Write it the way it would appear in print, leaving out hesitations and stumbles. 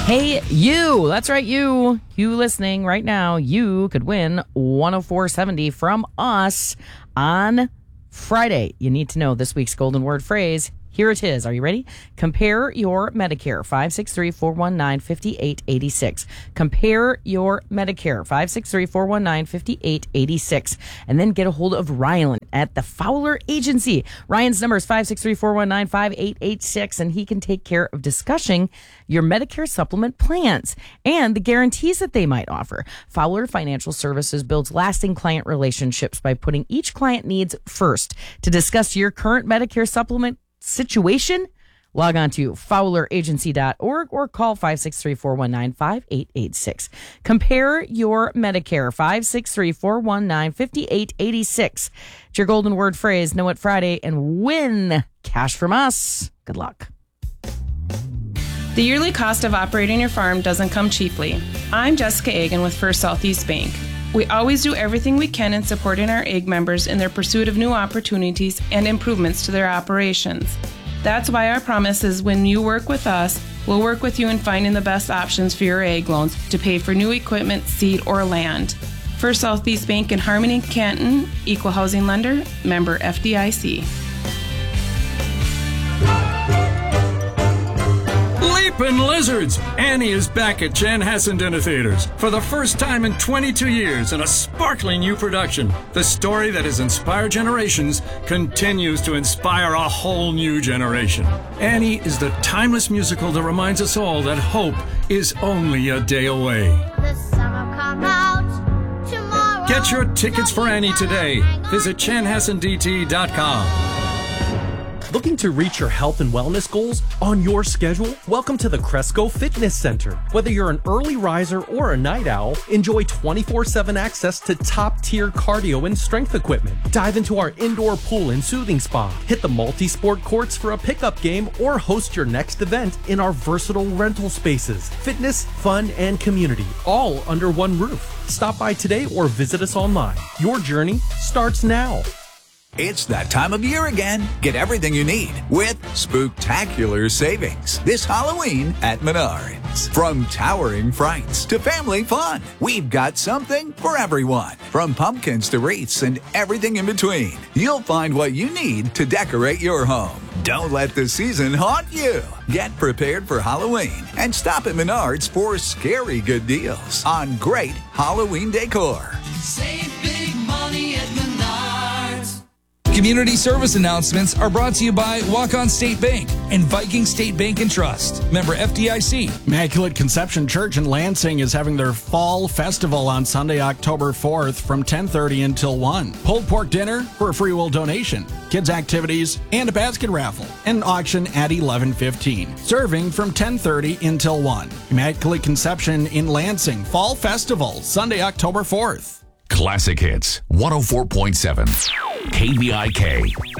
Hey, you. That's right, you. You listening right now, you could win $104.70 from us on Friday. You need to know this week's golden word phrase. Here it is. Are you ready? Compare your Medicare, 563-419-5886. Compare your Medicare, 563-419-5886. And then get a hold of Ryan at the Fowler Agency. Ryan's number is 563-419-5886, and he can take care of discussing your Medicare supplement plans and the guarantees that they might offer. Fowler Financial Services builds lasting client relationships by putting each client needs first. To discuss your current Medicare supplement situation, log on to fowleragency.org or call 563-419-5886. Compare your Medicare, 563-419-5886. It's your golden word phrase. Know it Friday and win cash from us. Good luck. The yearly cost of operating your farm doesn't come cheaply. I'm Jessica Agan with First Southeast Bank. We always do everything we can in supporting our AG members in their pursuit of new opportunities and improvements to their operations. That's why our promise is when you work with us, we'll work with you in finding the best options for your AG loans to pay for new equipment, seed, or land. First Southeast Bank in Harmony, Canton, Equal Housing Lender, member FDIC. Leapin' Lizards! Annie is back at Chanhassen Dinner Theaters for the first time in 22 years in a sparkling new production. The story that has inspired generations continues to inspire a whole new generation. Annie is the timeless musical that reminds us all that hope is only a day away. The sun will come out tomorrow. Get your tickets for Annie today. Visit chanhassendt.com. Looking to reach your health and wellness goals on your schedule? Welcome to the Cresco Fitness Center. Whether you're an early riser or a night owl, enjoy 24/7 access to top-tier cardio and strength equipment. Dive into our indoor pool and soothing spa. Hit the multi-sport courts for a pickup game or host your next event in our versatile rental spaces. Fitness, fun, and community, all under one roof. Stop by today or visit us online. Your journey starts now. It's that time of year again. Get everything you need with spooktacular savings this Halloween at Menards. From towering frights to family fun, we've got something for everyone. From pumpkins to wreaths and everything in between, you'll find what you need to decorate your home. Don't let the season haunt you. Get prepared for Halloween and stop at Menards for scary good deals on great Halloween decor. Save big money at Menards. Community service announcements are brought to you by Walk-On State Bank and Viking State Bank and Trust. Member FDIC. Immaculate Conception Church in Lansing is having their fall festival on Sunday, October 4th from 10:30 until 1. Pulled pork dinner for a free will donation, kids activities, and a basket raffle. And auction at 11:15. Serving from 10:30 until 1. Immaculate Conception in Lansing Fall Festival, Sunday, October 4th. Classic Hits 104.7 KVIK.